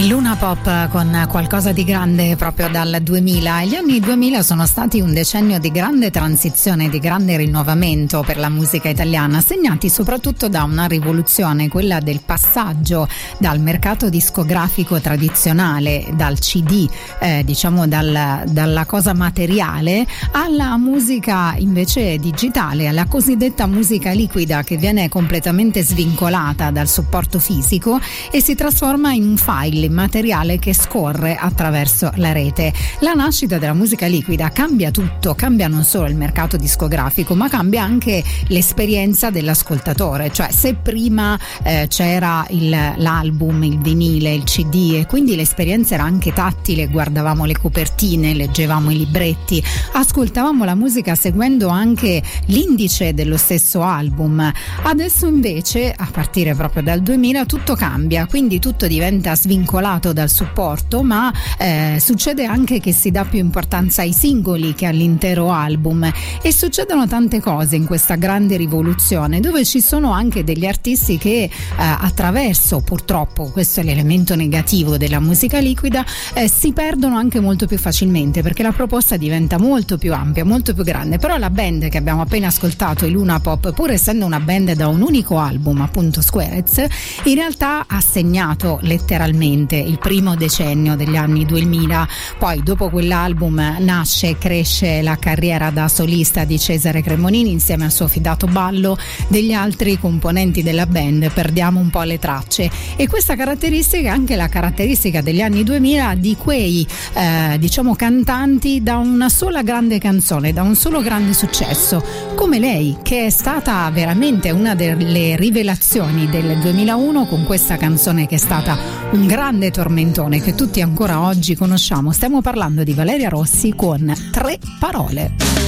Luna Pop con qualcosa di grande proprio dal 2000. Gli anni 2000 sono stati un decennio di grande transizione, di grande rinnovamento per la musica italiana, segnati soprattutto da una rivoluzione, quella del passaggio dal mercato discografico tradizionale, dal CD, diciamo dalla cosa materiale, alla musica invece digitale, alla cosiddetta musica liquida, che viene completamente svincolata dal supporto fisico e si trasforma in un file materiale che scorre attraverso la rete. La nascita della musica liquida cambia tutto, cambia non solo il mercato discografico, ma cambia anche l'esperienza dell'ascoltatore. Cioè, se prima c'era l'album, il vinile, il CD, e quindi l'esperienza era anche tattile, guardavamo le copertine, leggevamo i libretti, ascoltavamo la musica seguendo anche l'indice dello stesso album. Adesso invece, a partire proprio dal 2000, tutto cambia, quindi tutto diventa svincolato dal supporto, ma succede anche che si dà più importanza ai singoli che all'intero album, e succedono tante cose in questa grande rivoluzione, dove ci sono anche degli artisti che attraverso, purtroppo questo è l'elemento negativo della musica liquida, si perdono anche molto più facilmente, perché la proposta diventa molto più ampia, molto più grande. Però la band che abbiamo appena ascoltato, i Luna Pop, pur essendo una band da un unico album, appunto Squarez, in realtà ha segnato letteralmente il primo decennio degli anni 2000. Poi dopo quell'album nasce e cresce la carriera da solista di Cesare Cremonini insieme al suo fidato Ballo. Degli altri componenti della band perdiamo un po' le tracce, e questa caratteristica è anche la caratteristica degli anni 2000 di quei diciamo cantanti da una sola grande canzone, da un solo grande successo, come lei, che è stata veramente una delle rivelazioni del 2001 con questa canzone che è stata un grande tormentone che tutti ancora oggi conosciamo. Stiamo parlando di Valeria Rossi con 3 parole.